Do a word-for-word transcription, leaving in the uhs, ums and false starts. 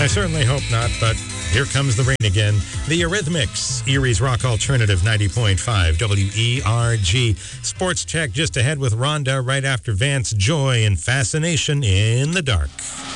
I certainly hope not, but here comes the rain again. The Eurythmics, Erie's Rock Alternative ninety point five, W E R G. Sports Check just ahead with Rhonda right after Vance. Joy and Fascination in the Dark.